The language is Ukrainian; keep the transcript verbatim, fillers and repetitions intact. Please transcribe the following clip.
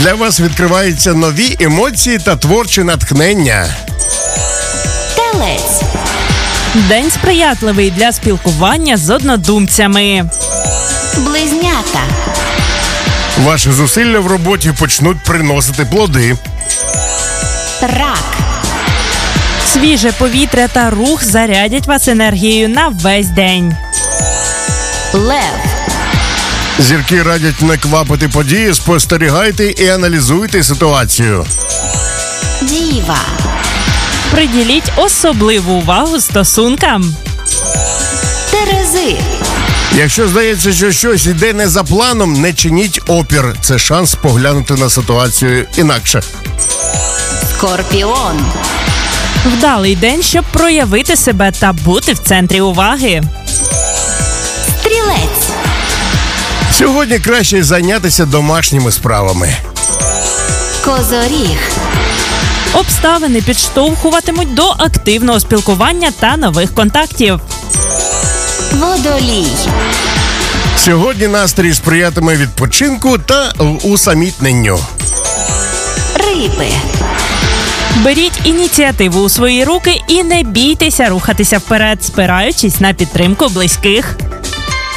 Для вас відкриваються нові емоції та творче натхнення. Телець. День сприятливий для спілкування з однодумцями. Близнята. Ваші зусилля в роботі почнуть приносити плоди. Рак. Свіже повітря та рух зарядять вас енергією на весь день. Лев. Зірки радять не квапити події, спостерігайте і аналізуйте ситуацію. Діва. Приділіть особливу увагу стосункам. Терези. Якщо здається, що щось іде не за планом, не чиніть опір. Це шанс поглянути на ситуацію інакше. Скорпіон. Вдалий день, щоб проявити себе та бути в центрі уваги. Стрілець. Сьогодні краще зайнятися домашніми справами. Козоріг. Обставини підштовхуватимуть до активного спілкування та нових контактів. Водолій. Сьогодні настрій сприятиме відпочинку та усамітненню. Риби. Беріть ініціативу у свої руки і не бійтеся рухатися вперед, спираючись на підтримку близьких.